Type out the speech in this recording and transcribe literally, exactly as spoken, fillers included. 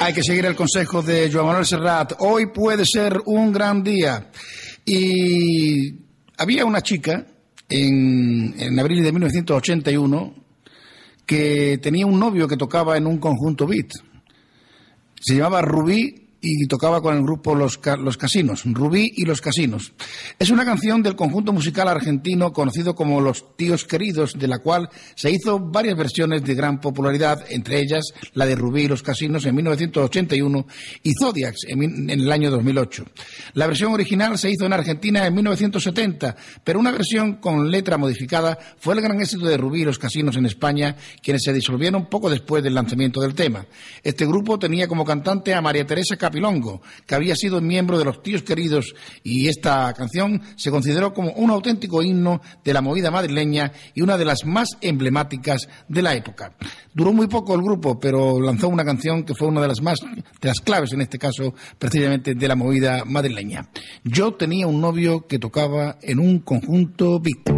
Hay que seguir el consejo de Joan Manuel Serrat. Hoy puede ser un gran día. Y había una chica en, en abril de mil novecientos ochenta y uno que tenía un novio que tocaba en un conjunto beat. Se llamaba Rubí y tocaba con el grupo Los, Los Casinos, Rubí y Los Casinos. Es una canción del conjunto musical argentino conocido como Los Tíos Queridos, de la cual se hizo varias versiones de gran popularidad, entre ellas la de Rubí y Los Casinos en mil novecientos ochenta y uno y Zodiacs en, en el año dos mil ocho. La versión original se hizo en Argentina en mil novecientos setenta, pero una versión con letra modificada fue el gran éxito de Rubí y Los Casinos en España, quienes se disolvieron poco después del lanzamiento del tema. Este grupo tenía como cantante a María Teresa Capilongo, que había sido miembro de Los Tíos Queridos, y esta canción se consideró como un auténtico himno de la movida madrileña y una de las más emblemáticas de la época. Duró muy poco el grupo, pero lanzó una canción que fue una de las más de las claves, en este caso, precisamente de la movida madrileña. Yo tenía un novio que tocaba en un conjunto beat.